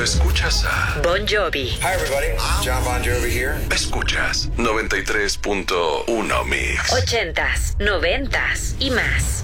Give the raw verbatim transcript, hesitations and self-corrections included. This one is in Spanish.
Cuando escuchas a Bon Jovi. Hi everybody, John Bon Jovi here. Escuchas noventa y tres punto uno Mix. Ochentas, noventas y más.